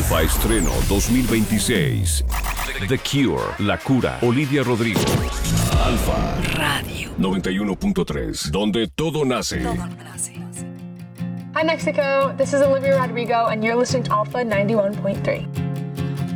Alfa estreno 2026. The Cure, La Cura, Olivia Rodrigo. Alfa Radio 91.3, donde todo nace. Hi Mexico, this is Olivia Rodrigo and you're listening to Alpha 91.3.